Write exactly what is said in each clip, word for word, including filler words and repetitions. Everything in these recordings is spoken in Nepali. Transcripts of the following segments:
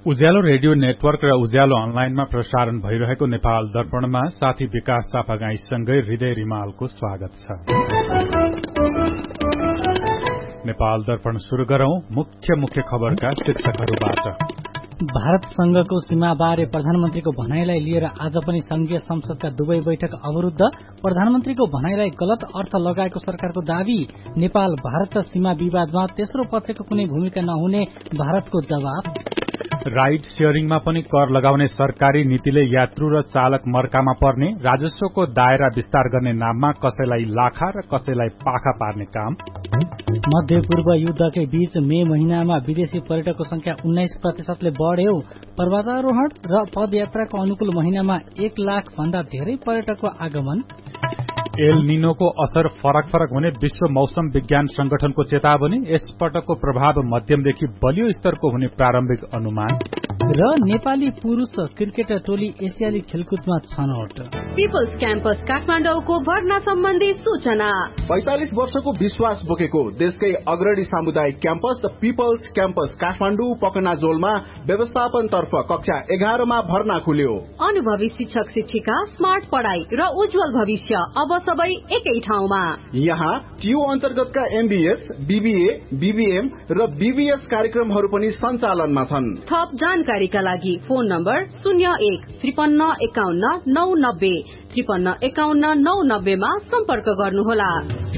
उज्यालो रेडियो नेटवर्क र उज्यालो अनलाइनमा प्रसारण भइरहेको नेपाल दर्पणमा साथी विकास चापागाईसँगै हृदय रिमालको स्वागत छ। नेपाल दर्पण शुरू गरौं मुख्य मुख्य खबरका शीर्षकहरूबाट। भारतसँगको सीमाबारे प्रधानमन्त्रीको भनाईलाई लिएर आज पनि संघीय संसदका दुवै बैठक अवरुद्ध। प्रधानमन्त्रीको भनाईलाई गलत अर्थ लगाएको सरकारको दावी। नेपाल भारत सीमा विवादमा तेस्रो पक्षको कुनै भूमिका नहुने भारतको जवाब। राइड शेयरिङमा पनि कर लगाउने सरकारी नीतिले यात्रु र चालक मर्कामा पर्ने, राजस्वको दायरा विस्तार गर्ने नाममा कसैलाई लाखा र कसैलाई पाखा पार्ने काम। मध्य पूर्व युद्धकै बीच मे महिनामा विदेशी पर्यटकको संख्या उन्नाइस प्रतिशतले बढ़्यो। पर्वतारोहण र पदयात्राको अनुकूल महिनामा एक लाख भन्दा धेरै पर्यटकको आगमन। एल निनोको असर फरक फरक हुने विश्व मौसम विज्ञान संगठनको चेतावनी। यसपटकको प्रभाव मध्यमदेखि बलियो स्तरको हुने प्रारम्भिक अनुमान। र नेपाली पुरूष क्रिकेट टोली एसियाली खेलकुदमा छनौट। पिपल्स क्याम्पस काठमाडौँको भर्ना सम्बन्धी सूचना। पैंतालिस वर्षको विश्वास बोकेको देशकै अग्रणी सामुदायिक क्याम्पस पिपल्स क्याम्पस काठमाडौँ पकनाजोलमा व्यवस्थापन तर्फ कक्षा एघारमा भर्ना खुल्यो। अनुभवी शिक्षक शिक्षिका, स्मार्ट पढ़ाई र उज्जवल भविष्य अब सबै एकै ठाउँमा। यहाँ टियु अन्तर्गतका एमबीएस, बीबीए, बीबीएम र बीबीएस कार्यक्रमहरू पनि सञ्चालनमा छन्। थप जानकारीका लागि फोन नम्बर शून्य एक त्रिपन्न एकाउन्न नौ नब्बे त्रिपन्न एकाउन्न नौ नब्बेमा सम्पर्क गर्नुहोला।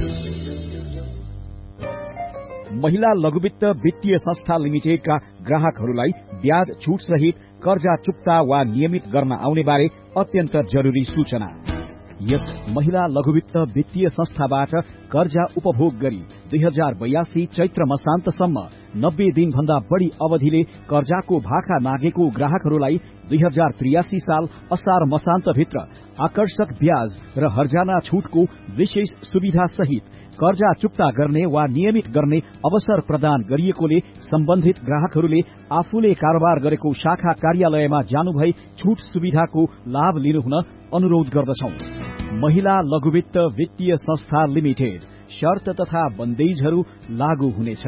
महिला लघुवित्त वित्तीय संस्था लिमिटेडका ग्राहकहरूलाई ब्याज छुट सहित कर्जा चुक्ता वा नियमित गर्न आउने बारे अत्यन्त जरुरी सूचना। यस महिला लघुवित्त वित्तीय संस्थाबाट कर्जा उपभोग गरी दुई हजार बयासी चैत्र मसान्तसम्म नब्बे दिन भन्दा बढ़ी अवधिले कर्जाको भाका मागेको ग्राहकहरूलाई दुई हजार त्रियासी साल असार मसान्तभित्र आकर्षक ब्याज र हर्जाना छुटको विशेष सुविधा सहित कर्जा चुक्ता गर्ने वा नियमित गर्ने अवसर प्रदान गरिएकोले सम्बन्धित ग्राहकहरूले आफूले कारोबार गरेको शाखा कार्यालयमा जानुभई छुट सुविधाको लाभ लिनुहुन अनुरोध गर्दछौं। महिला लघुवित्त वित्तीय संस्था लिमिटेड। शर्त तथा बन्देजहरू लागू हुनेछ।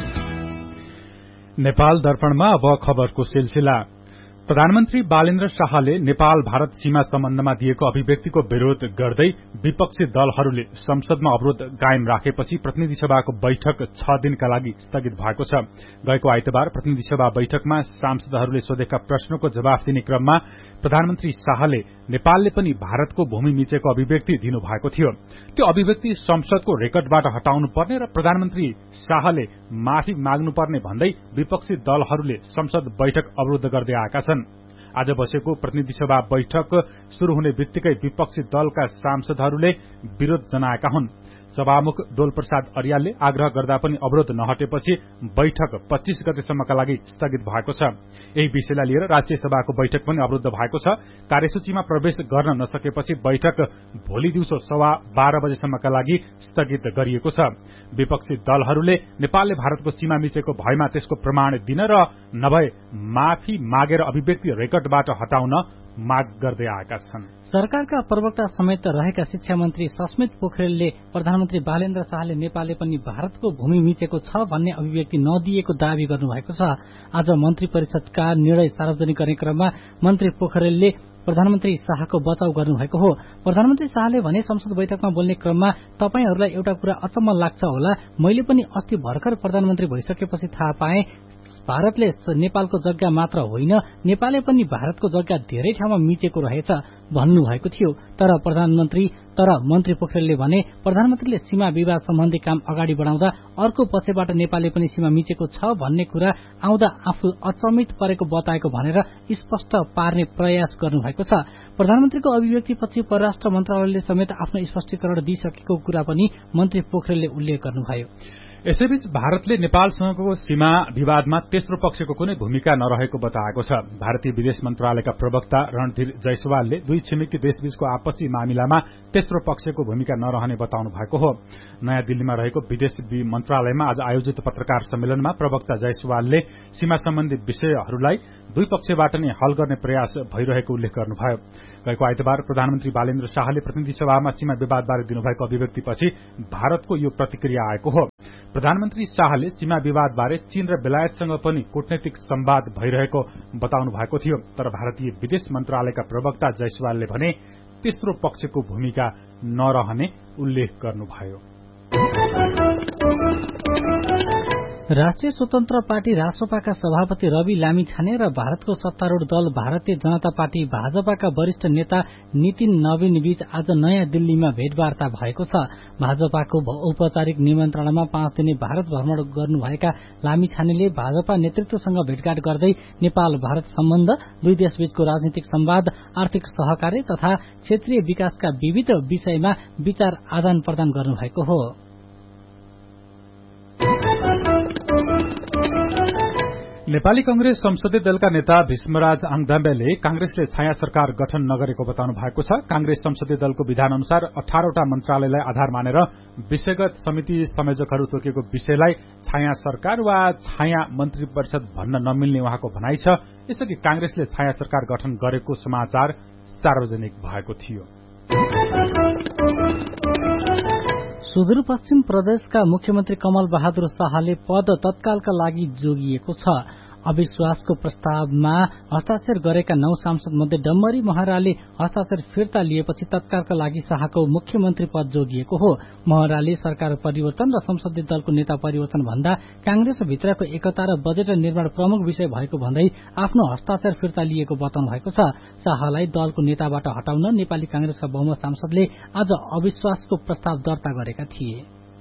नेपाल दर्पणमा अब खबरको सिलसिला। प्रधानमन्त्री बालेन्द्र शाहले नेपाल भारत सीमा सम्बन्धमा दिएको अभिव्यक्तिको विरोध गर्दै विपक्षी दलहरूले संसदमा अवरोध कायम राखेपछि प्रतिनिधि सभाको बैठक छ दिनका लागि स्थगित भएको छ। गएको आइतबार प्रतिनिधि सभा बैठकमा सांसदहरूले सोधेका प्रश्नको जवाफ दिने क्रममा प्रधानमन्त्री शाहले नेपालले पनि भारतको भूमि मिचेको अभिव्यक्ति दिनुभएको थियो। त्यो अभिव्यक्ति संसदको रेकर्डबाट हटाउनु पर्ने र प्रधानमन्त्री शाहले माफी माग्नुपर्ने भन्दै विपक्षी दलहरूले संसद बैठक अवरोध गर्दै आएका छन्। आज बसेको प्रतिनिधि सभा बैठक शुरू हुने बित्तिकै विपक्षी दलका सांसदहरूले विरोध जनाएका हुन्। सभामुख डोल प्रसाद अर्यालले आग्रह गर्दा पनि अवरोध नहटेपछि बैठक पच्चीस गतेसम्मका लागि स्थगित भएको छ। यही विषयलाई लिएर राज्य सभाको बैठक पनि अवरुद्ध भएको छ। कार्यसूचीमा प्रवेश गर्न नसकेपछि बैठक भोलि दिउँसो सवा बाह्र बजेसम्मका लागि स्थगित गरिएको छ। विपक्षी दलहरूले नेपालले भारतको सीमा मिचेको भएमा त्यसको प्रमाण दिन र नभए माफी मागेर अभिव्यक्ति रेकर्डबाट हटाउन माग गर्दै आएका छन्। सरकारका प्रवक्ता समेत रहेका शिक्षा मन्त्री सस्मित पोखरेलले प्रधानमन्त्री बालेन्द्र शाहले नेपालले पनि भारतको भूमि मिचेको छ भन्ने अभिव्यक्ति नदिएको दावी गर्नुभएको छ। आज मन्त्री परिषदका निर्णय सार्वजनिक गर्ने क्रममा मन्त्री पोखरेलले प्रधानमन्त्री शाहको बचाउ गर्नुभएको हो। प्रधानमन्त्री शाहले भने संसद बैठकमा बोल्ने क्रममा तपाईहरूलाई एउटा कुरा अचम्म लाग्छ होला, मैले पनि अस्ति भर्खर प्रधानमन्त्री भइसकेपछि थाहा पाएँ भारतले नेपालको जग्गा मात्र होइन नेपालले पनि भारतको जग्गा धेरै ठाउँमा मिचेको रहेछ भन्नुभएको थियो। तर प्रधानमन्त्री तर मन्त्री पोखरेलले भने प्रधानमन्त्रीले सीमा विवाद सम्बन्धी काम अगाडि बढाउँदा अर्को पक्षबाट नेपालले पनि सीमा मिचेको छ भन्ने कुरा आउँदा आफू अचम्मित परेको बताएको भनेर स्पष्ट पार्ने प्रयास गर्नुभएको छ। प्रधानमन्त्रीको अभिव्यक्तिपछि परराष्ट्र मन्त्रालयले समेत आफ्नो स्पष्टीकरण दिइसकेको कुरा पनि मन्त्री पोखरेलले उल्लेख गर्नुभयो। यसैबीच भारतले नेपालसँगको सीमा विवादमा तेस्रो पक्षको कुनै भूमिका नरहेको बताएको छ। भारतीय विदेश मन्त्रालयका प्रवक्ता रणधीर जयसवालले दुई छिमेकी देशबीचको आपसी मामिलामा तेस्रो पक्षको भूमिका नरहने बताउनु भएको हो। नयाँ दिल्लीमा रहेको विदेश मन्त्रालयमा आज आयोजित पत्रकार सम्मेलनमा प्रवक्ता जयसवालले सीमा सम्बन्धी विषयहरूलाई दुई पक्षबाट नै हल गर्ने प्रयास भइरहेको उल्लेख गर्नुभयो। गएको आइतबार प्रधानमन्त्री बालेन्द्र शाहले प्रतिनिधि सभामा सीमा विवादबारे दिनुभएको अभिव्यक्तिपछि भारतको यो प्रतिक्रिया आएको हो। प्रधानमन्त्री शाहले सीमा विवादबारे चीन र बेलायतसँग पनि कूटनैतिक संवाद भइरहेको बताउनु भएको थियो, तर भारतीय विदेश मन्त्रालयका प्रवक्ता जयसवालले भने तेस्रो पक्षको भूमिका नरहने उल्लेख गर्नुभयो। राष्ट्रिय स्वतन्त्र पार्टी रासोपाका सभापति रवि लामिछाने र भारतको सत्तारूढ़ दल भारतीय जनता पार्टी भाजपाका वरिष्ठ नेता नितिन नवीन बीच आज नयाँ दिल्लीमा भेटवार्ता भएको छ। भाजपाको औपचारिक निमन्त्रणामा पाँच दिने भारत भ्रमण गर्नुभएका लामिछानेले भाजपा नेतृत्वसँग भेटघाट गर्दै नेपाल भारत सम्बन्ध, दुई देशबीचको राजनीतिक संवाद, आर्थिक सहकार्य तथा क्षेत्रीय विकासका विविध विषयमा विचार आदान प्रदान गर्नुभएको हो। नेपाली कंग्रेस संसदीय दलका नेता भीष्मराज आङदाम्बेले कांग्रेसले छाया सरकार गठन नगरेको बताउनु भएको छ। कांग्रेस संसदीय दलको विधान अनुसार अठारवटा मन्त्रालयलाई आधार मानेर विषयगत समिति संयोजकहरू तोकेको विषयलाई छाया सरकार वा छाया मन्त्री परिषद भन्न नमिल्ने उहाँको भनाइ छ। यसअघि कांग्रेसले छाया सरकार गठन गरेको समाचार सार्वजनिक भएको थियो। सुदूरपश्चिम प्रदेशका मुख्यमन्त्री कमल बहादुर शाहले पद तत्कालका लागि जोगिएको छ। अविश्वासको प्रस्तावमा हस्ताक्षर गरेका नौ सांसद मध्ये डम्बरी महराले हस्ताक्षर फिर्ता लिएपछि तत्कालका लागि शाहको मुख्यमन्त्री पद जोगिएको हो। महराले सरकार परिवर्तन र संसदीय दलको नेता परिवर्तन भन्दा कांग्रेस भित्रको एकता र बजेट निर्माण प्रमुख विषय भएको भन्दै आफ्नो हस्ताक्षर फिर्ता लिएको बताउनु भएको छ। शाहलाई दलको नेताबाट हटाउन नेपाली कांग्रेसका बहुमत सांसदले आज अविश्वासको प्रस्ताव दर्ता गरेका थिए।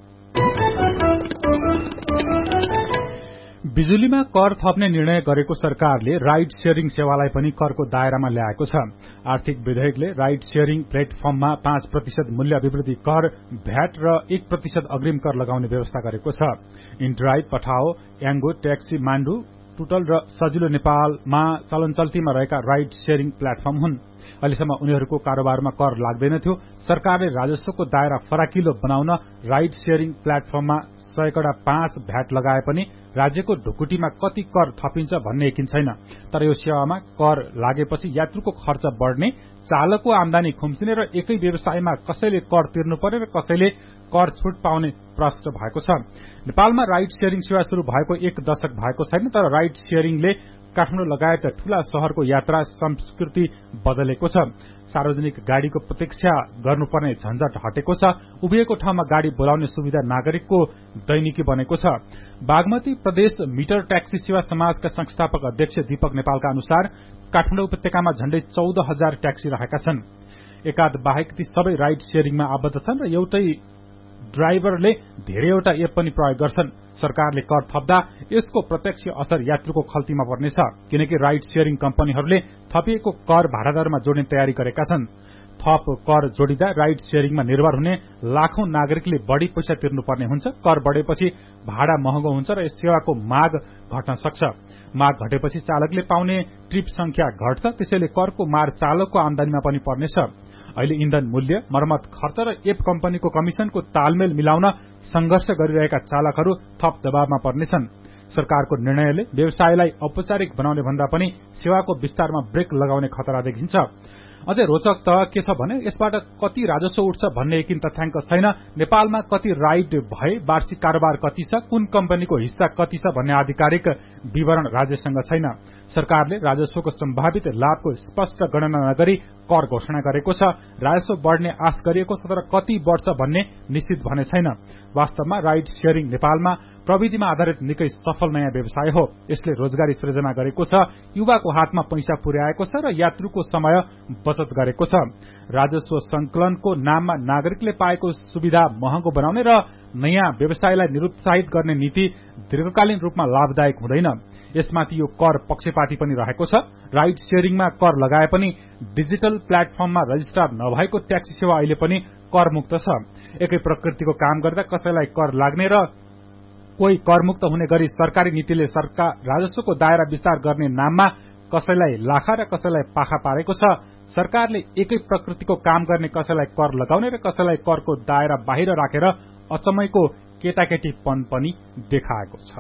बिजुलीमा कर थप्ने निर्णय गरेको सरकारले राइड शेयरिङ सेवालाई पनि करको दायरामा ल्याएको छ। आर्थिक विधेयकले राइड शेयरिङ प्लेटफर्ममा पाँच प्रतिशत मूल्य अभिवृद्धि कर, भ्याट र एक प्रतिशत अग्रिम कर लगाउने व्यवस्था गरेको छ। इन्ड्राइभ, पठाओ, याङ्गो, ट्याक्सी, माण्डु, टुटल र सजिलो नेपालमा चलनचल्तीमा रहेका राइड शेयरिङ प्लेटफर्म हुन्। अहिलेसम्म उनीहरूको कारोबारमा कर लाग्दैनथ्यो। सरकारले राजस्वको दायरा फराकिलो बनाउन राइड शेयरिङ प्लेटफर्ममा सयकडा पाँच भ्याट लगाए पनि राज्यको ढुकुटीमा कति कर थपिन्छ भन्ने यकिन छैन। तर यो सेवामा कर लागेपछि यात्रुको खर्च बढ्ने, चालकको आमदानी खुम्चिने र एकै व्यवसायमा कसैले कर तिर्नु पर्ने र कसैले कर छुट पाउने प्रश्न भएको छ। नेपालमा राइड शेयरिङ सेवा शुरू भएको एक दशक भएको छैन, तर राइड शेयरिङले काठमाडौँ लगायत ठूला शहरको यात्रा संस्कृति बदलेको छ। सार्वजनिक गाड़ीको प्रतीक्षा गर्नुपर्ने झन्झट हटेको छ। उभिएको ठाउँमा गाड़ी बोलाउने सुविधा नागरिकको दैनिकी बनेको छ। बागमती प्रदेश मिटर ट्याक्सी सेवा समाजका संस्थापक अध्यक्ष दीपक नेपालका अनुसार काठमाडौँ उपत्यकामा झण्डै चौध हजार ट्याक्सी रहेका छन्। एकाध बाहेक ती सबै राइड शेयरिङमा आबद्ध छन् र एउटै ड्राइभरले धेरैवटा एप पनि प्रयोग गर्छन्। सरकारले कर थप्दा यसको प्रत्यक्ष असर यात्रुको खल्तीमा पर्नेछ, किनकि राइड शेयरिङ कम्पनीहरूले थपिएको कर भाडादरमा जोड्ने तयारी गरेका छन्। थप कर जोडिँदा राइड शेयरिङमा निर्भर हुने लाखौं नागरिकले बढ़ी पैसा तिर्नुपर्ने हुन्छ। कर बढ़ेपछि भाडा महँगो हुन्छ र यस सेवाको माग घट्न सक्छ। माग घटेपछि चालकले पाउने ट्रिप संख्या घट्छ, त्यसैले करको मार चालकको आमदानीमा पनि पर्नेछ। अहिले इन्धन मूल्य, मर्मत खर्च र एप कम्पनीको कमिशनको तालमेल मिलाउन संघर्ष गरिरहेका चालकहरू थप दबावमा पर्नेछन्। सरकारको निर्णयले व्यवसायलाई औपचारिक बनाउने भन्दा पनि सेवाको विस्तारमा ब्रेक लगाउने खतरा देखिन्छ। अझै रोचक त के छ भने यसबाट कति राजस्व उठ्छ भन्ने यकिन तथ्याङ्क छैन। नेपालमा कति राइड भए, वार्षिक कारोबार कति छ, कुन कम्पनीको हिस्सा कति छ भन्ने आधिकारिक विवरण राज्यसँग छैन। सरकारले राजस्वको सम्भावित लाभको स्पष्ट गणना नगरी कर घोषणा गरेको छ। राजस्व बढ़ने आश गरिएको छ, तर कति बढ़छ भन्ने निश्चित भने छैन। वास्तवमा राइड शेयरिङ नेपालमा प्रविधिमा आधारित निकै सफल नयाँ व्यवसाय हो। यसले रोजगारी सृजना गरेको छ, युवाको हातमा पैसा पुर्याएको छ र यात्रुको समय बचत गरेको छ। राजस्व संकलनको नाममा नागरिकले पाएको सुविधा महँगो बनाउने र नयाँ व्यवसायलाई निरुत्साहित गर्ने नीति दीर्घकालीन रूपमा लाभदायक हुँदैन। यसमाथि यो कर पक्षपाती पनि रहेको छ। राइड शेयरिङमा कर लगाए पनि डिजिटल प्लेटफर्ममा रजिस्ट्रार नभएको ट्याक्सी सेवा अहिले पनि करमुक्त छ। एकै प्रकृतिको काम गर्दा कसैलाई कर लाग्ने र कोही करमुक्त हुने गरी सरकारी नीतिले सरकार राजस्वको दायरा विस्तार गर्ने नाममा कसैलाई लाखा र कसैलाई पाखा पारेको छ। सरकारले एकै प्रकृतिको काम गर्ने कसैलाई कर लगाउने र कसैलाई करको दायरा बाहिर राखेर अचम्मैको केटाकेटीपन पनि देखाएको छ।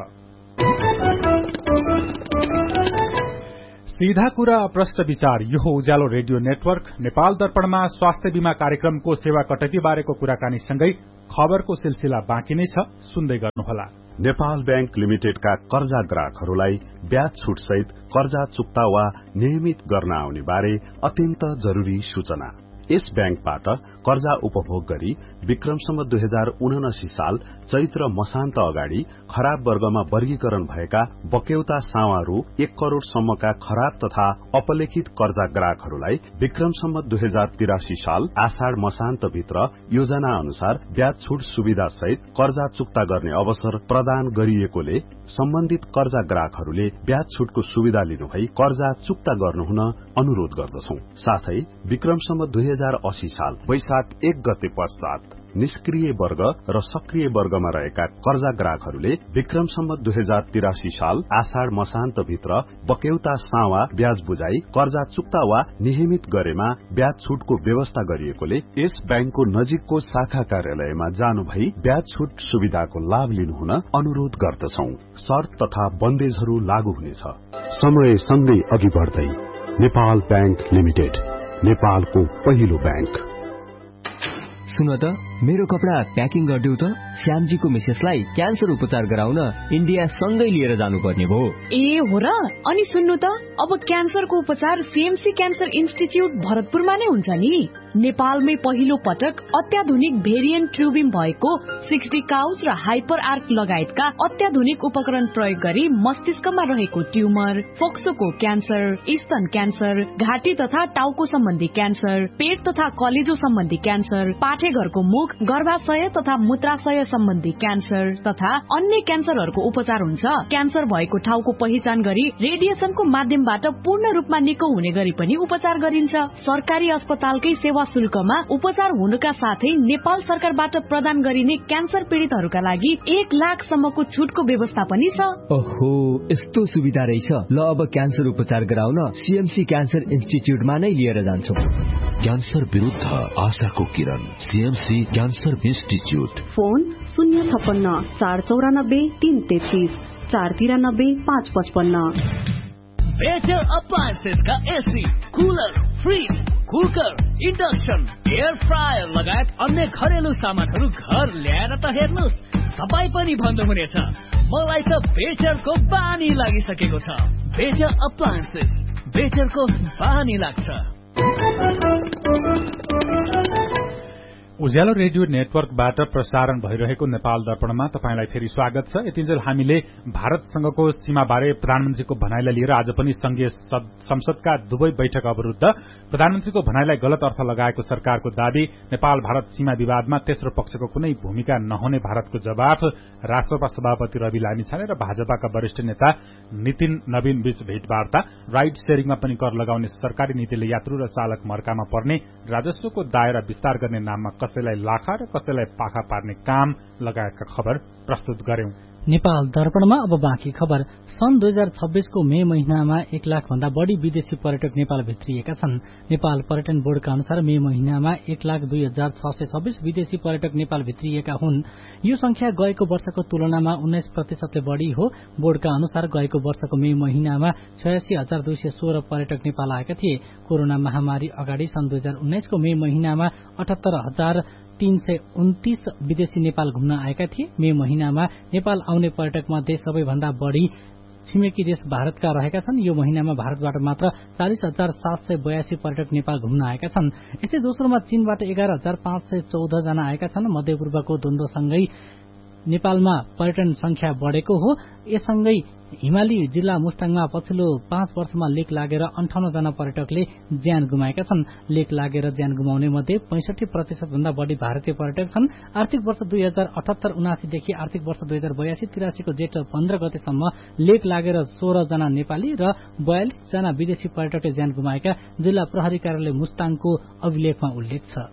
सीधा कुरा प्रश्न विचार, यो हो उज्यालो रेडियो नेटवर्क। नेपाल दर्पणमा स्वास्थ्य बीमा कार्यक्रमको सेवा कटौती बारेको कुराकानीसँगै खबरको सिलसिला बाँकी नै छ, सुन्दै गर्नुहोला। नेपाल बैंक लिमिटेडका कर्जा ग्राहकहरूलाई ब्याज छुट सहित कर्जा चुक्ता वा नियमित गर्न आउने बारे अत्यन्त जरूरी सूचना। यस बैंकबाट कर्जा उपभोग गरी विक्रमसम्म दुई हजार उनासी साल चैत्र मसान्त अगाडि खराब वर्गमा वर्गीकरण भएका बक्यौता सावा रु एक करोड़ सम्मका खराब तथा अपलेखित कर्जा ग्राहकहरूलाई विक्रमसम्म दुई हजार तिरासी साल आषाढ़ मसान्त भित्र योजना अनुसार ब्याज छुट सुविधा सहित कर्जा चुक्ता गर्ने अवसर प्रदान गरिएकोले सम्बन्धित कर्जा ग्राहकहरूले ब्याज छुटको सुविधा लिनुभई कर्जा चुक्ता गर्नुहुन अनुरोध गर्दछौं। साथै विक्रमसम्म दुई हजार अस्सी साल वैशाख एक गते पश्चात निष्क्रिय वर्ग र सक्रिय वर्गमा रहेका कर्जा ग्राहकहरूले विक्रमसम्म दुई हजार तिरासी साल आषाढ़ मसान्त भित्र बक्यौता सावा ब्याज बुझाई कर्जा चुक्ता वा नियमित गरेमा ब्याज छुटको व्यवस्था गरिएकोले यस बैंकको नजिकको शाखा कार्यालयमा जानु भई ब्याज छुट सुविधाको लाभ लिनुहुन अनुरोध गर्दछौं। शर्त तथा बन्देजहरू लागू हुनेछ। समय सँगै अघि बढ्दै नेपाल बैंक लिमिटेड, नेपालको पहिलो बैंक। सुन त, मेरो कपडा प्याकिङ गरिदेऊ त। श्यामजीको मिसेसलाई क्यान्सर उपचार गराउन इन्डिया सँगै लिएर जानुपर्ने भयो। ए हो र? अनि सुन्नु त, अब क्यान्सरको उपचार सीएमसी क्यान्सर इन्स्टिच्युट भरतपुरमा नै हुन्छ नि। नेपालमै पहिलो पटक अत्याधुनिक भेरिएन्ट ट्रुबिम भएको सिक्सटी काउस र हाइपर आर्क लगायतका अत्याधुनिक उपकरण प्रयोग गरी मस्तिष्कमा रहेको ट्युमर, फोक्सोको क्यान्सर, स्तन क्यान्सर, घाँटी तथा टाउको सम्बन्धी क्यान्सर, पेट तथा कलेजो सम्बन्धी क्यान्सर, पाठेघरको मुख, गर्भाशय तथा मूत्राशय सम्बन्धी क्यान्सर तथा अन्य क्यान्सरहरूको उपचार हुन्छ। क्यान्सर भएको ठाउँको पहिचान गरी रेडिएसनको माध्यमबाट पूर्ण रूपमा निको हुने गरी पनि उपचार गरिन्छ। सरकारी अस्पतालकै सेवा शुल्कमा उपचार हुनुका साथै नेपाल सरकारबाट प्रदान गरिने क्यान्सर पीड़ितहरूका लागि एक लाख सम्मको छुटको व्यवस्था पनि छ। ओहो, यस्तो सुविधा रहेछ। ल, अब क्यान्सर उपचार गराउन सीएमसी क्यान्सर इन्स्टिच्युटमा नै लिएर जान्छौं। क्यान्सर विरुद्ध आशाको किरण, सीएमसी क्यान्सर इन्स्टिच्युट। फोन शून्य छप्पन्न चार चौरानब्बे तीन तेत्तीस चार तिरानब्बे पाँच पचपन्न। बेटर अप्लायन्सेस का AC, cooler, fridge, cooker, induction, air fryer लगायत अन्य घरेलु सामानहरू घर ल्याएर त हेर्नुहोस्, तपाई पनि भन्नुहुनेछ मलाई त बेटरको बानी लागिसकेको छ। बेटर अप्लायन्सेस, बेटरको बानी लाग्छ। उज्यालो रेडियो नेटवर्कबाट प्रसारण भइरहेको नेपाल दर्पणमा तपाईंलाई फेरि स्वागत छ। यतिन्जेल हामीले भारतसँगको सीमाबारे प्रधानमन्त्रीको भनाइलाई लिएर आज पनि संघीय संसदका दुवै बैठक अवरुद्ध, प्रधानमन्त्रीको भनाइलाई गलत अर्थ लगाएको सरकारको दावी, नेपाल भारत सीमा विवादमा तेस्रो पक्षको कुनै भूमिका नहुने भारतको जवाफ, राष्ट्रसभा सभापति रवि लामिछाने र भाजपाका वरिष्ठ नेता नितिन नवीन बीच भेटवार्ता, राइड शेयरिङमा पनि कर लगाउने सरकारी नीतिले यात्रु र चालक मर्कामा पर्ने, राजस्वको दायरा विस्तार गर्ने नाममा कसैलाई लाखा र कसैलाई पाखा पार्ने काम लगायतका खबर प्रस्तुत गर्यौं। नेपाल दर्पणमा अब बाँकी खबर। सन् दुई हजार छब्बीसको मे महिनामा एक लाख भन्दा बढ़ी विदेशी पर्यटक नेपाल भित्रिएका छन्। नेपाल पर्यटन बोर्डका अनुसार मे महिनामा एक लाख दुई हजार छ सय छब्बीस विदेशी पर्यटक नेपाल भित्रिएका हुन्। यो संख्या गएको वर्षको तुलनामा उन्नाइस प्रतिशतले बढ़ी हो। बोर्डका अनुसार गएको वर्षको मे महिनामा छयासी हजार दुई सय सोह्र पर्यटक नेपाल आएका थिए। कोरोना महामारी अगाडि सन् दुई हजार उन्नाइसको मे महिनामा अठहत्तर हजार तीन सय उन्तीस विदेशी नेपाल घुम्न आएका थिए। मे महिनामा नेपाल आउने पर्यटक मध्ये सबैभन्दा बढ़ी छिमेकी देश भारतका रहेका छन्। यो महिनामा भारतबाट मात्र चालिस हजार सात सय बयासी पर्यटक नेपाल घुम्न आएका छन्। यस्तै दोस्रोमा चीनबाट एघार हजार पाँच सय चौध जना आएका छन्। मध्यपूर्वको द्वन्द्वसँगै नेपालमा पर्यटन संख्या बढ़ेको हो। यससँगै हिमाली जिल्ला मुस्ताङमा पछिल्लो पाँच वर्षमा लेक लागेर अन्ठाउन्न जना पर्यटकले ज्यान गुमाएका छन्। लेक लागेर ज्यान गुमाउने मध्ये पैंसठी प्रतिशत भन्दा बढ़ी भारतीय पर्यटक छन्। आर्थिक वर्ष दुई हजार अठहत्तर उनासीदेखि आर्थिक वर्ष दुई हजार बयासी तिरासीको जेठ पन्ध्र गतेसम्म लेक लागेर सोह्र जना नेपाली र बयालिस जना विदेशी पर्यटकले ज्यान गुमाएका जिल्ला प्रहरी कार्यालय मुस्ताङको अभिलेखमा उल्लेख छ।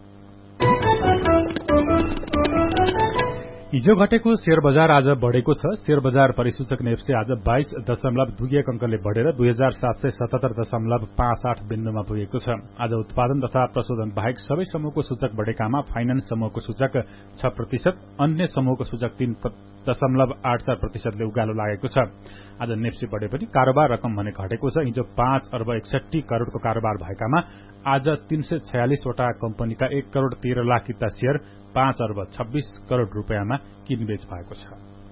हिजो घटेको शेयर बजार आज बढ़ेको छ। शेयर बजार परिसूचक नेप्से आज बाइस दशमलव दुई एक अंकले बढ़ेर दुई हजार सात सय सतहत्तर दशमलव पाँच आठ बिन्दुमा पुगेको छ। आज उत्पादन तथा प्रशोधन बाहेक सबै समूहको सूचक बढ़ेकामा फाइनान्स समूहको सूचक छ प्रतिशत, अन्य समूहको सूचक तीन दशमलव आठ चार प्रतिशतले उकालो लागेको छ। आज नेप्से बढ़े पनि कारोबार रकम भने घटेको छ। हिजो पाँच अर्ब एकसठी करोड़को कारोबार भएकामा आज तीन सय छयालिसवटा कम्पनीका एक करोड़ तेह्र लाख किता शेयर पाँच अर्ब छब्बीस करोड़ रूपियाँमा किनबेच भएको छ।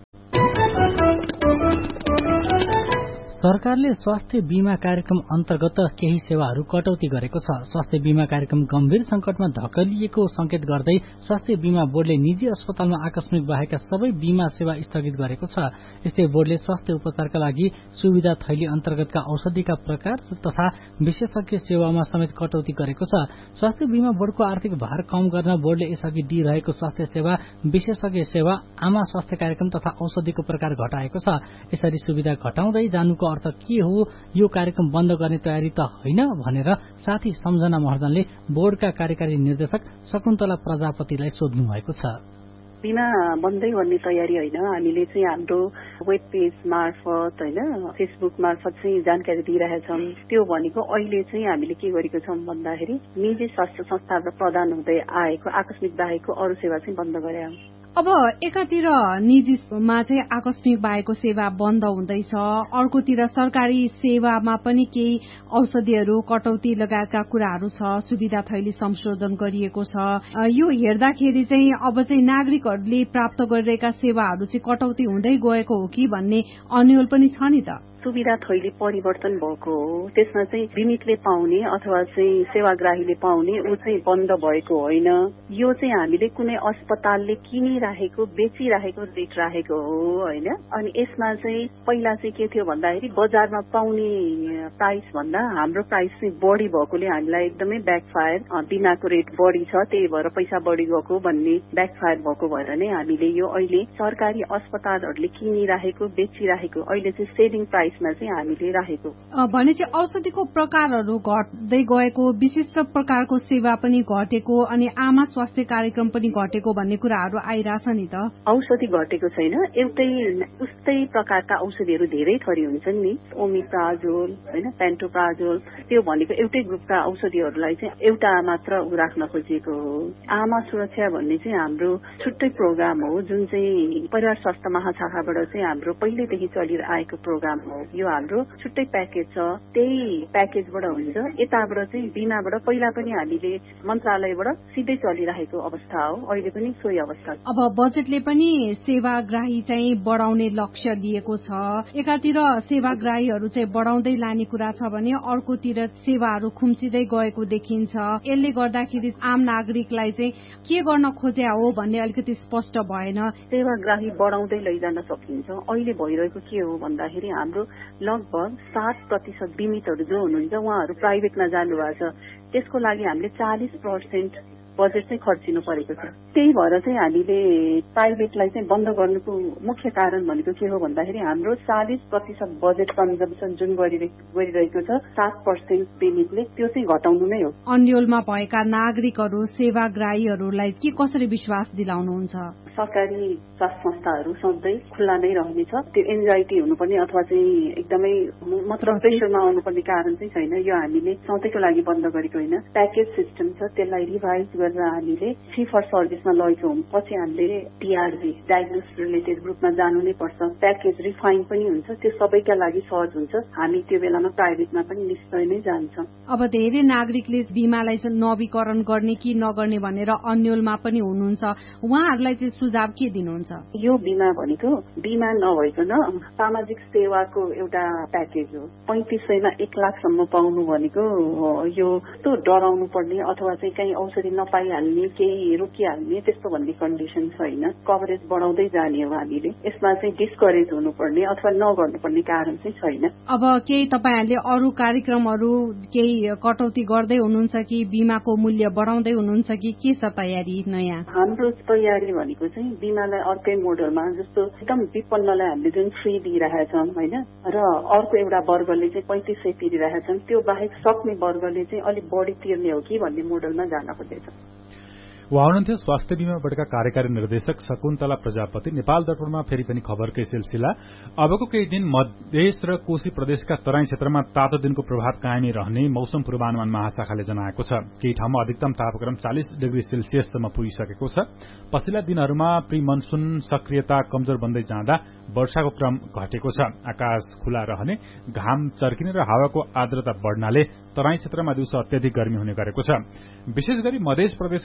सरकारले स्वास्थ्य बीमा कार्यक्रम अन्तर्गत केही सेवाहरू कटौती गरेको छ। स्वास्थ्य बीमा कार्यक्रम गम्भीर संकटमा धकलिएको संकेत गर्दै स्वास्थ्य बीमा बोर्डले निजी अस्पतालमा आकस्मिक बाहेकका सबै बीमा सेवा स्थगित गरेको छ। यस्तै बोर्डले स्वास्थ्य उपचारका लागि सुविधा थैली अन्तर्गतका औषधिका प्रकार तथा विशेषज्ञ सेवामा समेत कटौती गरेको छ। स्वास्थ्य बीमा बोर्डको आर्थिक भार कम गर्न बोर्डले यसअघि दिइरहेको स्वास्थ्य सेवा, विशेषज्ञ सेवा, आमा स्वास्थ्य कार्यक्रम तथा औषधिको प्रकार घटाएको छ। यसरी सुविधा घटाउँदै जानुको अर्थ के हो? यो कार्यक्रम बन्द गर्ने तयारी त होइन भनेर साथी सम्झना महर्जनले बोर्डका कार्यकारी निर्देशक शकुन्तला प्रजापतिलाई सोध्नु भएको छ। बिमा बन्दै गर्ने तयारी होइन, हामीले चाहिँ हाम्रो वेब पेज मार्फत होइन फेसबुक मार्फत चाहिँ जानकारी दिइरहेछौँ। त्यो भनेको अहिले चाहिँ हामीले के गरेको छौँ भन्दाखेरि निजी स्वास्थ्य संस्थाबाट प्रदान हुँदै आएको आकस्मिक बाहेकको अरू सेवा चाहिँ बन्द गरे। अब एकातिर निजीमा चाहिँ आकस्मिक बाहेकको सेवा बन्द हुँदैछ, अर्कोतिर सरकारी सेवामा पनि केही औषधिहरू कटौती लगायतका कुराहरू छ, सुविधा थैली संशोधन गरिएको छ। यो हेर्दाखेरि चाहिँ अब चाहिँ नागरिकहरूले प्राप्त गरिरहेका सेवाहरू चाहिँ कटौती हुँदै गएको हो कि भन्ने अन्यल पनि छ नि त। सुविधा थैली परिवर्तन भएको हो, त्यसमा चाहिँ बिमितले पाउने अथवा चाहिँ सेवाग्राहीले पाउने ऊ चाहिँ बन्द भएको होइन। यो चाहिँ हामीले कुनै अस्पतालले किनिराखेको बेचिराखेको रेट राखेको हो होइन। अनि यसमा चाहिँ पहिला चाहिँ के थियो भन्दाखेरि बजारमा पाउने प्राइस भन्दा हाम्रो प्राइस चाहिँ बढी भएकोले हामीलाई एकदमै ब्याकफायर, बिमाको रेट बढी छ त्यही भएर पैसा बढी गएको भन्ने ब्याकफायर भएको भएर नै हामीले यो अहिले सरकारी अस्पतालहरूले किनिराखेको बेचिराखेको अहिले चाहिँ सेलिङ प्राइस चाहिँ हामीले राखेको भने चाहिँ औषधिको प्रकारहरू घट्दै गएको, विशिष्ट प्रकारको सेवा पनि घटेको अनि आमा स्वास्थ्य कार्यक्रम पनि घटेको भन्ने कुराहरू आइरहेछ नि त। औषधि घटेको छैन, एउटै उस्तै प्रकारका औषधिहरू धेरै थरी हुन्छन् नि, ओमिप्राजोल होइन, पेन्टोप्राजोल, त्यो भनेको एउटै ग्रुपका औषधिहरूलाई चाहिँ एउटा मात्र राख्न खोजिएको हो। आमा सुरक्षा भन्ने चाहिँ हाम्रो छुट्टै प्रोग्राम हो जुन चाहिँ परिवार स्वास्थ्य महाशाखाबाट चाहिँ हाम्रो पहिलेदेखि चलिरहेको प्रोग्राम हो। यो हाम्रो छुट्टै प्याकेज छ, त्यही प्याकेजबाट हुन्छ। यताबाट चाहिँ बिमाबाट पहिला पनि हामीले मन्त्रालयबाट सिधै चलिरहेको अवस्था हो, अहिले पनि सोही अवस्था। अब बजेटले पनि सेवाग्राही चाहिँ बढाउने लक्ष्य लिएको छ। एकातिर सेवाग्राहीहरू चाहिँ बढाउँदै लाने कुरा छ भने अर्कोतिर सेवाहरू खुम्चिँदै गएको देखिन्छ। यसले गर्दाखेरि आम नागरिकलाई चाहिँ के गर्न खोज्या हो भन्ने अलिकति स्पष्ट भएन। सेवाग्राही बढाउँदै लैजान सकिन्छ। अहिले भइरहेको के हो भन्दाखेरि हाम्रो लगभग सात प्रतिशत बिमितहरू जो हुनुहुन्छ उहाँहरू प्राइभेटमा जानु भएको छ। त्यसको लागि हामीले चालिस पर्सेन्ट बजेट चाहिँ खर्चिनु परेको छ। त्यही भएर चाहिँ हामीले प्राइभेटलाई चाहिँ बन्द गर्नुको मुख्य कारण भनेको के हो भन्दाखेरि हाम्रो चालिस प्रतिशत बजेट कन्जम्सन जुन गरिरहेको छ सात पर्सेन्ट बिमितले त्यो चाहिँ घटाउनु नै हो। अन्यलमा भएका नागरिकहरू सेवाग्राहीहरूलाई के कसरी विश्वास दिलाउनुहुन्छ? सरकारी स्वास्थ्य संस्थाहरू सधैँ खुल्ला नै रहनेछ। त्यो एन्जाइटी हुनुपर्ने अथवा चाहिँ एकदमै मात्र प्रेसरमा आउनुपर्ने कारण चाहिँ छैन। यो हामीले सधैँको लागि बन्द गरेको होइन। प्याकेज सिस्टम छ, त्यसलाई रिभाइज गरेर हामीले फी फर सर्भिसमा लगेको हौँ। पछि हामीले टिआरबी डायग्नोस रिलेटेड ग्रुपमा जानु नै पर्छ। प्याकेज रिफाइन पनि हुन्छ, त्यो सबैका लागि सहज हुन्छ। हामी त्यो बेलामा प्राइभेटमा पनि निश्चय नै जान्छौँ। अब धेरै नागरिकले बिमालाई चाहिँ नवीकरण गर्ने कि नगर्ने भनेर अन्यलमा पनि हुनुहुन्छ, उहाँहरूलाई चाहिँ सुझाव के दिनुहुन्छ? यो बिमा भनेको बिमा नभइकन सामाजिक सेवाको एउटा प्याकेज हो। पैंतिस सयमा एक लाखसम्म पाउनु भनेको यो त्यो डराउनु पर्ने अथवा चाहिँ कहीँ औषधि नपाइहाल्ने, केही रोकिहाल्ने त्यस्तो भन्ने कन्डिसन छैन। कभरेज बढाउँदै जाने हो हामीले। यसमा चाहिँ डिस्करेज हुनुपर्ने अथवा नगर्नुपर्ने कारण चाहिँ छैन। अब केही तपाईँहरूले अरू कार्यक्रमहरू केही कटौती गर्दै हुनुहुन्छ कि बिमाको मूल्य बढाउँदै हुनुहुन्छ कि के छ तयारी नयाँ? हाम्रो तयारी भनेको चाहिँ बिमालाई अर्कै मोडलमा जस्तो एकदम विपन्नलाई हामीले जुन फ्री दिइरहेछौँ होइन र अर्को एउटा वर्गले चाहिँ पैंतिस सय तिरिरहेछौँ, त्यो बाहेक सक्ने वर्गले चाहिँ अलिक बढी तिर्ने हो कि भन्ने मोडलमा जान खोजेछ। उहाँ हुनुहुन्थ्यो स्वास्थ्य बीमा बोर्डका कार्यकारी निर्देशक शकुन्तला प्रजापति। नेपाल दर्पणमा फेरि पनि खबरकै सिलसिला। अबको केही दिन मधेस र कोशी प्रदेशका तराई क्षेत्रमा तातो दिनको प्रभाव कायमै रहने मौसम पूर्वानुमान महाशाखाले जनाएको छ। केही ठाउँमा अधिकतम तापक्रम चालिस डिग्री सेल्सियससम्म पुगिसकेको छ। पछिल्ला दिनहरूमा प्री मनसून सक्रियता कमजोर बन्दै जाँदा वर्षाको क्रम घटेको छ। आकाश खुला रहने, घाम चर्किने र हावाको आर्द्रता बढ्नाले तराई क्षेत्रमा दिउँसो अत्याधिक गर्मी हुने गरेको छ। विशेष गरी मध्य प्रदेशका सप्तरी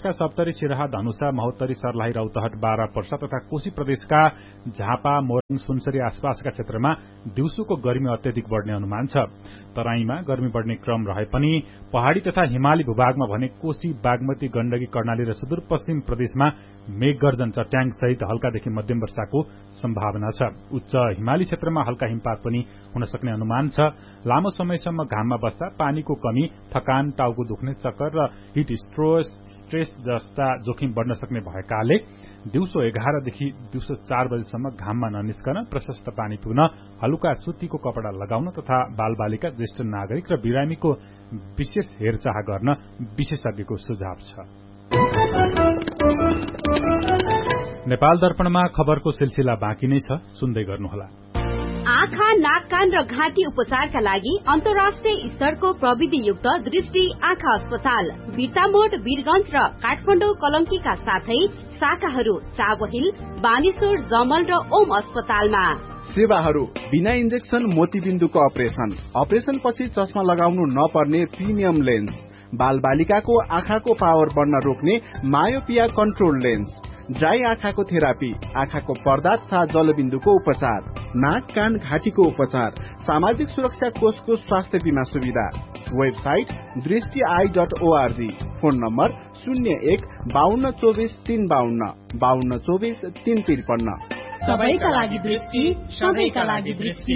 सुनसरी सिराहा धनुषा महोत्तरी सर्लाही रौतहट बारा पर्सा तथा कोशी प्रदेशका झापा मोरङ सुनसरी आसपासका क्षेत्रमा दिउँसोको गर्मी अत्यधिक बढ्ने अनुमान छ। तराईमा गर्मी बढ्ने क्रम रहे पनि पहाड़ी तथा हिमाली भूभागमा भने कोशी बागमती गण्डकी कर्णाली र सुदूरपश्चिम प्रदेशमा मेघगर्जन चट्याङ सहित हल्कादेखि मध्यम वर्षाको सम्भावना छ। उच्च हिमाली क्षेत्रमा हल्का हिमपात पनि हुन सक्ने अनुमान छ। लामो समयसम्म घाममा बस्दा पानीको कमी, थकान, टाउको दुख्ने, चक्कर र हिट स्ट्रोस स्ट्रेस जस्ता जोखिम बढ्न सक्ने भएकाले दिउँसो एघारदेखि दिउँसो चार बजेसम्म घाममा ननिस्कन, प्रशस्त पानी पिउन, हलुका सुतीको कपड़ा लगाउन तथा बालबालिका, ज्येष्ठ नागरिक र बिरामीको विशेष हेरचाह गर्न विशेषज्ञको सुझाव छ। नेपाल दर्पणमा खबरको सिलसिला बाँकी नै छ, सुन्दै गर्नुहोला। आँखा, नाक, कान र घाँटी उपचारका लागि अन्तर्राष्ट्रिय स्तरको प्रविधियुक्त दृष्टि आँखा अस्पताल बिर्तामोड, वीरगंज र काठमाडौँ कलंकीका साथै शाखाहरू चाबहिल, बानेश्वर, जमल र ओम अस्पतालमा। सेवाहरू बिना इन्जेक्सन मोतीबिन्दुको अपरेसन, अपरेसन पछि चस्मा लगाउनु नपर्ने प्रिमियम लेन्स, बाल बालिकाको आँखाको पावर बढ्न रोक्ने मायोपिया कन्ट्रोल लेन्स, ड्राई आँखाको थेरापी, आँखाको पर्दा तथा जलबिन्दुको उपचार, नाक, कान, घाँटीको उपचार, सामाजिक सुरक्षा कोषको स्वास्थ्य बीमा सुविधा। वेबसाइट दृष्टि I dot ORG. Phone number शून्य एक बाहन्न चौबिस तीन बाहन्न बाहन्न चौबिस तीन त्रिपन्न। सबैका लागि दृष्टि, सबैका लागि दृष्टि।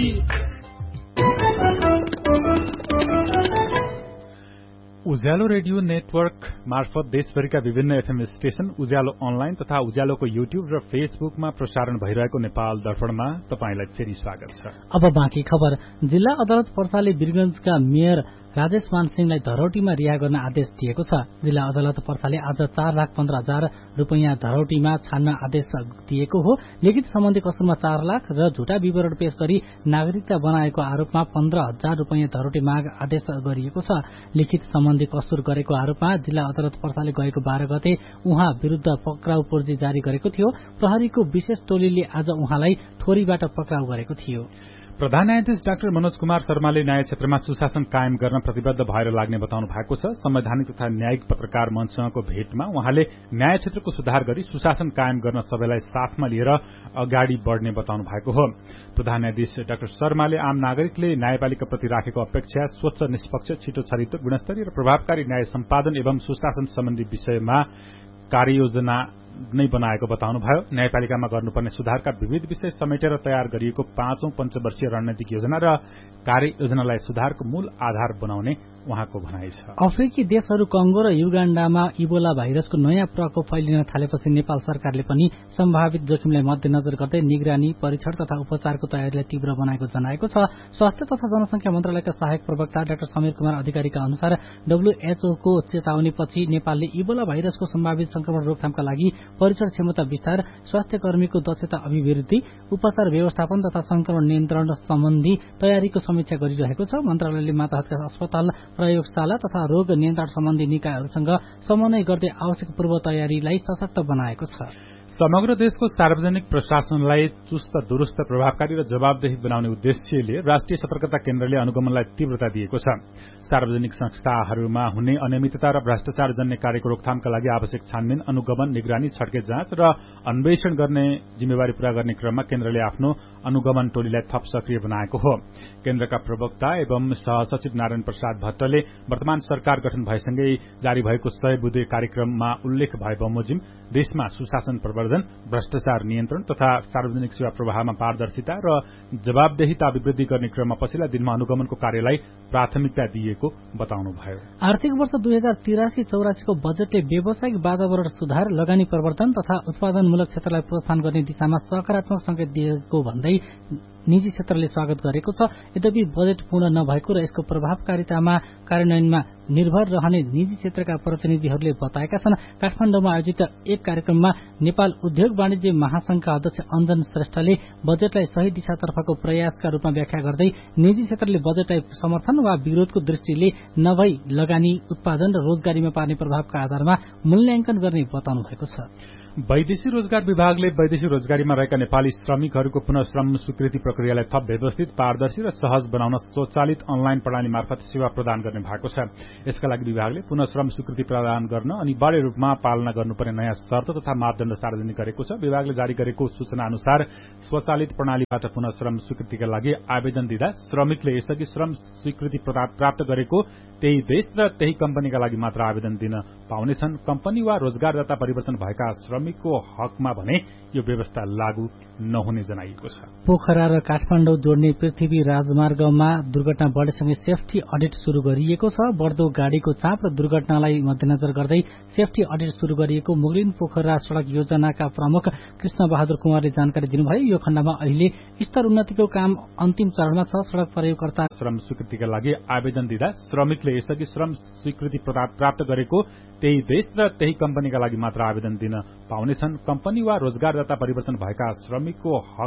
उज्यालो रेडियो नेटवर्क मार्फत देशभरिका विभिन्न एफएम स्टेशन, उज्यालो अनलाइन तथा उज्यालोको युट्युब र फेसबुकमा प्रसारण भइरहेको नेपाल दर्पणमा तपाईंलाई फेरि स्वागत छ। अब बाँकी खबर। जिल्ला अदालत पर्साले वीरगंजका मेयर राजेश मानसिंहलाई धरौटीमा रिहा गर्न आदेश दिएको छ। जिल्ला अदालत पर्साले आज चार लाख पन्ध्र हजार रूपियाँ धरौटीमा छान्न आदेश दिएको हो। लिखित सम्बन्धी कसुरमा चार लाख र झुटा विवरण पेश गरी नागरिकता बनाएको आरोपमा पन्ध्र हजार रूपियाँ धरौटी माग आदेश गरिएको छ। लिखित सम्बन्धी कसुर गरेको आरोपमा जिल्ला अदालत पर्साले गएको बाह्र गते उहाँ विरूद्ध पक्राउ पर्ची जारी गरेको थियो। प्रहरीको विशेष टोलीले आज उहाँलाई ठोरीबाट पक्राउ गरेको थियो। प्रधान न्यायाधीश डाक्टर मनोज कुमार शर्माले न्याय क्षेत्रमा सुशासन कायम गर्न प्रतिबद्ध भएर लाग्ने बताउनु भएको छ। संवैधानिक तथा न्यायिक पत्रकार मञ्चसँगको भेटमा उहाँले न्याय क्षेत्रको सुधार गरी सुशासन कायम गर्न सबैलाई साथमा लिएर अगाडि बढ़ने बताउनु भएको हो। प्रधान न्यायाधीश डाक्टर शर्माले आम नागरिकले न्यायपालिका प्रति राखेको अपेक्षा स्वच्छ, निष्पक्ष, छिटो छरितो, गुणस्तरीय र प्रभावकारी न्याय सम्पादन एवं सुशासन सम्बन्धी विषयमा कार्ययोजना नै बनाएको बताउनुभयो। न्यायपालिकामा गर्नुपर्ने सुधारका विविध विषय समेटेर तयार गरिएको पाँचौं पञ्चवर्षीय रणनीतिक योजना र कार्ययोजनालाई सुधारको मूल आधार बनाउने उहाँको भनाइ छ। अफ्रिकी देशहरू कंगो र युगाण्डामा इबोला भाइरसको नयाँ प्रकोप फैलिन थालेपछि नेपाल सरकारले पनि सम्भावित जोखिमलाई मध्यनजर गर्दै निगरानी, परीक्षण तथा उपचारको तयारीलाई तीव्र बनाएको जनाएको छ। स्वास्थ्य तथा जनसंख्या मन्त्रालयका सहायक प्रवक्ता डाक्टर समीर कुमार अधिकारीका अनुसार डब्ल्यूएचओ को चेतावनीपछि नेपालले इबोला भाइरसको सम्भावित संक्रमण रोकथामका लागि परीक्षण क्षमता विस्तार, स्वास्थ्य कर्मीको दक्षता अभिवृद्धि, उपचार व्यवस्थापन तथा संक्रमण नियन्त्रण सम्बन्धी तयारीको समीक्षा गरिरहेको छ। मन्त्रालयले माताहतका अस्पताल, प्रयोगशाला तथा रोग नियन्त्रण सम्बन्धी निकायहरूसँग समन्वय गर्दै आवश्यक पूर्व तयारीलाई सशक्त बनाएको छ। समग्र देशको सार्वजनिक प्रशासनलाई चुस्त, दुरुस्त, प्रभावकारी र जवाबदेही बनाउने उद्देश्यले राष्ट्रिय सतर्कता केन्द्रले अनुगमनलाई तीव्रता दिएको छ। सार्वजनिक संस्थाहरूमा हुने अनियमितता र भ्रष्टाचार जन्य कार्यको रोकथामका लागि आवश्यक छानबिन, अनुगमन, निगरानी, छड्के जाँच र अन्वेषण गर्ने जिम्मेवारी पूरा गर्ने क्रममा केन्द्रले आफ्नो अनुगमन टोलीलाई थप सक्रिय बनाएको हो। केन्द्रका प्रवक्ता एवं सहसचिव नारायण प्रसाद भट्टले वर्तमान सरकार गठन भएसँगै जारी भएको सय बुँदे कार्यक्रममा उल्लेख भए बमोजिम देशमा सुशासन प्रवर्धन, भ्रष्टाचार नियन्त्रण तथा सार्वजनिक सेवा प्रवाहमा पारदर्शिता र जवाबदेहिता अभिवृद्धि गर्ने क्रममा पछिल्ला दिनमा अनुगमनको कार्यलाई प्राथमिकता दिएको बताउनुभयो। आर्थिक वर्ष दुई हजार तिरासी चौरासीको बजेटले व्यावसायिक वातावरण सुधार, लगानी प्रवर्धन तथा उत्पादनमूलक क्षेत्रलाई प्रोत्साहन गर्ने दिशामा सकारात्मक संकेत दिएको भन्दै निजी क्षेत्रले स्वागत गरेको छ। यद्यपि बजेट पूर्ण नभएको र यसको प्रभावकारितामा कार्यान्वयनमा निर्भर रहने निजी क्षेत्रका प्रतिनिधिहरूले बताएका छन्। काठमाडौँमा आयोजित एक कार्यक्रममा नेपाल उद्योग वाणिज्य महासंघका अध्यक्ष अञ्जन श्रेष्ठले बजेटलाई सही दिशातर्फको प्रयासका रूपमा व्याख्या गर्दै निजी क्षेत्रले बजेटलाई समर्थन वा विरोधको दृष्टिले नभई लगानी, उत्पादन र रोजगारीमा पार्ने प्रभावका आधारमा मूल्याङ्कन गर्ने बताउनु भएको छ। वैदेशिक रोजगार विभागले वैदेशिक रोजगारीमा रहेका नेपाली श्रमिकहरूको पुनः श्रम स्वीकृति प्रक्रिया प्रक्रियालाई थप व्यवस्थित, पारदर्शी र सहज बनाउन स्वचालित अनलाइन प्रणाली मार्फत सेवा प्रदान गर्ने भएको छ। यसका लागि विभागले पुनः श्रम स्वीकृति प्रदान गर्न अनि बढी रूपमा पालना गर्नुपर्ने नयाँ शर्त तथा मापदण्ड सार्वजनिक गरेको छ। विभागले जारी गरेको सूचना अनुसार स्वचालित प्रणालीबाट पुनः श्रम स्वीकृतिका लागि आवेदन दिँदा श्रमिकले यसअघि श्रम स्वीकृति प्राप्त गरेको त्यही देश र त्यही कम्पनीका लागि मात्र आवेदन दिन पाउनेछन्। कम्पनी वा रोजगारदाता परिवर्तन भएका श्रमिकको हकमा भने यो व्यवस्था लागू नहुने जनाइएको छ। पोखरा र काठमाडौँ जोड्ने पृथ्वी राजमार्गमा दुर्घटना बढेसँगै सेफ्टी अडिट शुरू गरिएको छ। बढ्दो गाड़ीको चाप र दुर्घटनालाई मध्यनजर गर्दै सेफ्टी अडिट शुरू गरिएको मुगलिन पोखरा सड़क योजनाका प्रमुख कृष्ण बहादुर कुमारले जानकारी दिनुभयो। यो खण्डमा अहिले स्तर उन्नतिको काम अन्तिम चरणमा छ। सड़क प्रयोगकर्ता श्रम स्वीकृतिका लागि आवेदन दिँदा श्रमिकले यसअघि श्रम स्वीकृति प्राप्त गरेको त्यही देश र त्यही कम्पनीका लागि मात्र आवेदन दिन पाउनेछन्। कम्पनी वा रोजगारदाता परिवर्तन भएका श्रमिकको हक